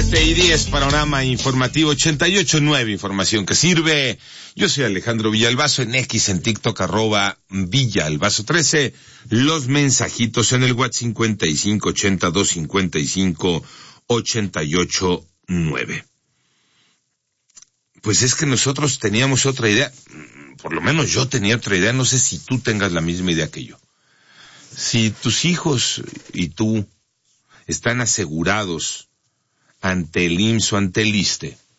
7:10, panorama informativo 88.9, información que sirve. Yo soy Alejandro Villalbazo, en X, en TikTok, @Villalbazo13. Los mensajitos en el WhatsApp 5582558889. Pues es que nosotros teníamos otra idea, por lo menos yo tenía otra idea, no sé si tú tengas la misma idea que yo. Si tus hijos y tú están asegurados ante el IMSS o ante el ISSSTE,